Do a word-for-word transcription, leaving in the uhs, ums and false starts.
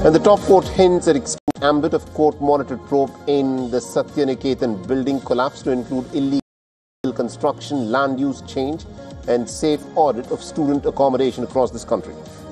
And the top court hints at expanding ambit of court-monitored probe in the Satyaniketan building collapse to include illegal construction, land use change, and safe audit of student accommodation across this country.